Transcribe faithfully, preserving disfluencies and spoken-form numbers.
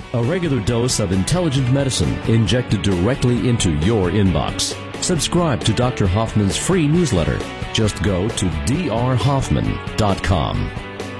a regular dose of intelligent medicine injected directly into your inbox. Subscribe to Doctor Hoffman's free newsletter. Just go to d r hoffman dot com.